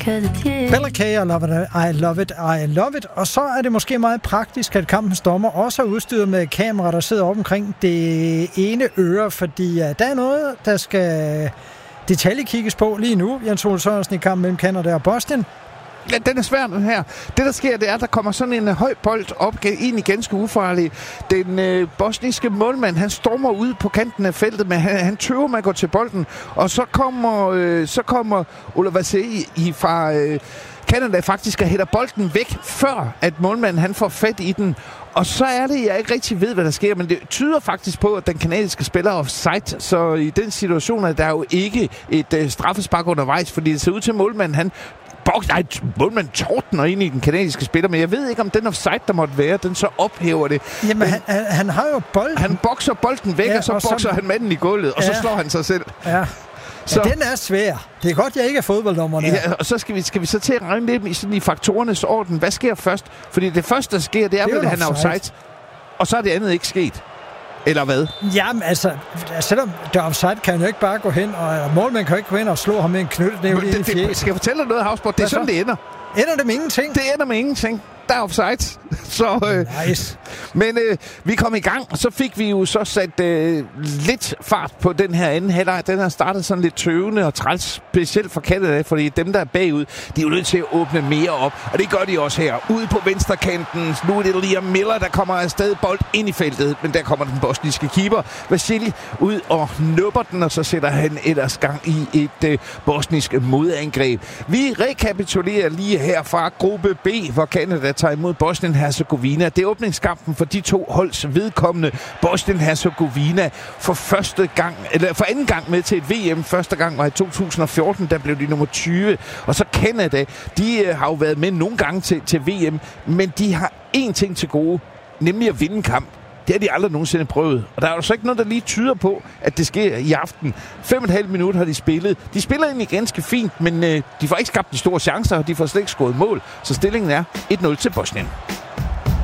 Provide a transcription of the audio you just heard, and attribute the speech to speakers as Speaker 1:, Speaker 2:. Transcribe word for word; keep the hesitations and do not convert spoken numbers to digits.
Speaker 1: Bella K, I love it, I love it, I love it. Og så er det måske meget praktisk, at kampens dommer også er udstyret med kamera, der sidder op omkring det ene øre, fordi uh, der er noget, der skal detaljekigges på lige nu. Jens Ole Sørensen i kampen mellem Canada og Bosnien.
Speaker 2: Ja, den er svær, den her. Det, der sker, det er, at der kommer sådan en uh, høj bold op, egentlig ganske ufarlig. Den øh, bosniske målmand, han stormer ud på kanten af feltet, men han, han tøver med at gå til bolden. Og så kommer, øh, så kommer Ola Vasei fra øh, Canada faktisk og hætter bolden væk, før at målmanden han får fat i den. Og så er det, jeg ikke rigtig ved, hvad der sker, men det tyder faktisk på, at den kanadiske spiller er offside. Så i den situation er der jo ikke et øh, straffespark undervejs, fordi det ser ud til målmanden, han Boks, nej, målmand tordner ind i den kanadiske spiller, men jeg ved ikke, om den offside, der måtte være, den så ophæver det.
Speaker 1: Jamen, han, han, han har jo bolden.
Speaker 2: Han bokser bolden væk, ja, og så og bokser så... han manden i gulvet, og ja. Så slår han sig selv.
Speaker 1: Ja. Så... Ja, den er svær. Det er godt, jeg ikke er fodbolddommerne.
Speaker 2: Ja, og så skal vi, skal vi så til at regne lidt i, sådan i faktorernes orden. Hvad sker først? Fordi det første, der sker, det er, det er vel, at han er offside. Og så er det andet ikke sket. Eller hvad?
Speaker 1: Jamen, altså, selvom der er offside, kan han jo ikke bare gå hen, og målmanden kan jo ikke gå hen og slå ham med en knyttenæve i fjes.
Speaker 2: Skal jeg fortælle dig noget, Havsborg? Det er sådan, det ender.
Speaker 1: Ender det med ingenting?
Speaker 2: Det ender med ingenting. Der er offside. Så, øh,
Speaker 1: nice.
Speaker 2: Men øh, vi kom i gang, og så fik vi jo så sat øh, lidt fart på den her anden halvleg. Den har startet sådan lidt tøvende og træls, specielt for Canada, fordi dem, der er bagud, de er jo nødt til at åbne mere op. Og det gør de også her. Ude på venstrekanten, nu er det Liam Miller, der kommer afsted bold ind i feltet, men der kommer den bosniske keeper, Vasili, ud og nupper den, og så sætter han ellers gang i et øh, bosnisk modangreb. Vi rekapitulerer lige her fra gruppe B, hvor Canada tager imod Bosnien-Herzegovina. Det er åbningskampen for de to holds vedkommende. Bosnien-Herzegovina for første gang, eller for anden gang med til et V M. Første gang var i to tusind og fjorten, der blev de nummer tyve. Og så Canada, de uh, har jo været med nogle gange til, til V M, men de har én ting til gode, nemlig at vinde en kamp. Det har de aldrig nogensinde prøvet. Og der er jo så ikke noget, der lige tyder på, at det sker i aften. Fem og et halvt minut har de spillet. De spiller egentlig ganske fint, men øh, de får ikke skabt de store chancer, og de får slet ikke scoret mål. Så stillingen er et nul til Bosnien.